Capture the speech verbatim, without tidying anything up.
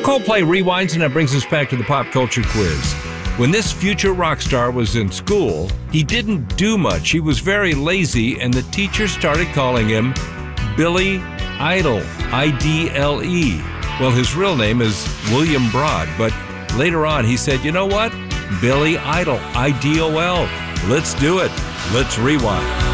Coldplay rewinds, and that brings us back to the pop culture quiz. When this future rock star was in school, he didn't do much. He was very lazy, and the teacher started calling him Billy Idol, I D L E. Well, his real name is William Broad, but later on he said, you know what? Billy Idol, I D O L. Let's do it. Let's rewind.